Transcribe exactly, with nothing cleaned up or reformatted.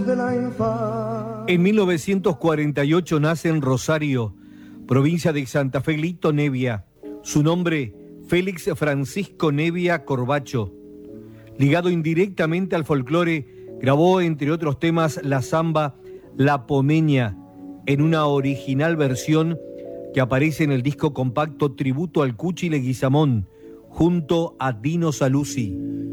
En mil novecientos cuarenta y ocho nace en Rosario, provincia de Santa Fe, Lito Nevia. Su nombre, Félix Francisco Nevia Corbacho. Ligado indirectamente al folclore, grabó entre otros temas la samba La Pomeña, en una original versión que aparece en el disco compacto Tributo al Cuchi Leguizamón, junto a Dino Saluzzi.